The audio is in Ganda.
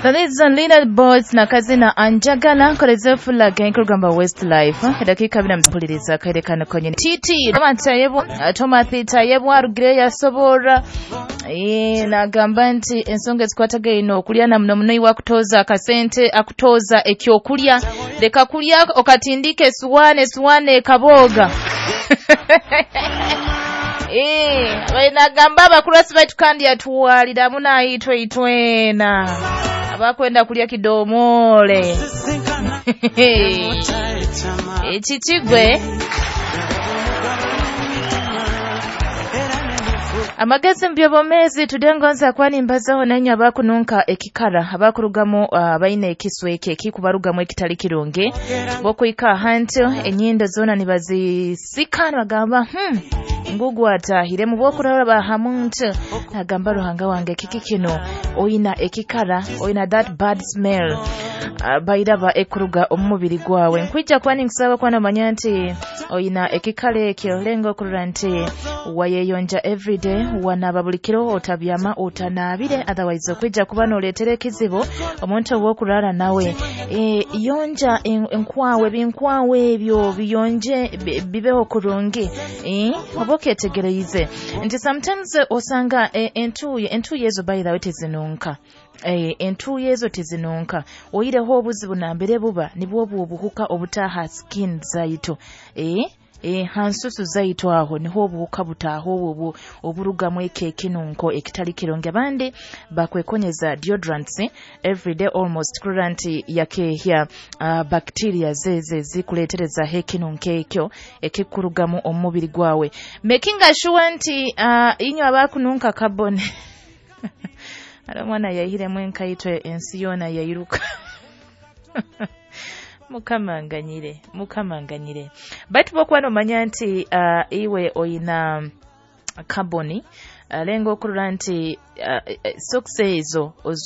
Taniza Lina Boys na kazina Anjagala koleze fulla genko gamba Westlife edakika bina mpuliriza kaidekana konye titi Tomati tayebu arugire ya sobora na gamba nti ensonga ezikwataga ino okulya na muno muno kutoza akasente akutoza ekyokulya leka kulya okatindike suwane kaboga baina gamba bakulasi baitukandi atuwalira muna itwena abakwenda kulya kidomole ekitigwe amagezi mbyobomezi tudengonza kwani mbazaho nanyo abakununka ekikara abakurugamo baina ekisweke ekikubarugamu ekitali kirunge bokuyika hantu enyindo zona nibazisikana bagamba ngugu atahire mu bokurara bahamuntu agamba ruhanga wange kiki kino oyina ekikara oyina that bad smell bairaba ekuruga omubiri gwawe nkwijja kwani nkusaba kwana manyanti oyina ekikale ekyo lengo kuranti wayeyonja everyday wanaba bulikiro otabyama otanabire otherwise okwijja kuba noletera ekizibu omuntu owokurara nawe yonja enkwawe binkwawe ebyo biyonje bibeho kurungi oboketegereize nti sometimes osanga entuye ezo by the way tezinunka entuye ezo tezinunka oyireho obuzibu nambere buba nibwo obuhuka obutaha skin zaito hansusu zaito aho niho obuhuka butaho oburugamu ekinunko ekitali kironge bandi bakwekonyeza deodorants everyday almost current yakehya bacteria zeze zikuletereza hekinunko ekyo ekikurugamu omubiri gwawe making sure nti inyo abakununka carbon alamwana yahiremu enkaitwe ensi yona yayiruka mukamanganyire batu bokwano manya nti iwe oyina carboni lengo kurura nti sokse ezo